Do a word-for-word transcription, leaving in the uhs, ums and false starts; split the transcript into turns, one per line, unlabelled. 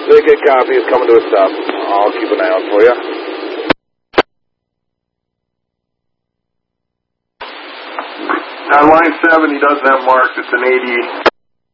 Ticket copy is coming to a stop. I'll keep an eye out for you.
On line seven, he doesn't have marked. It's an eighty.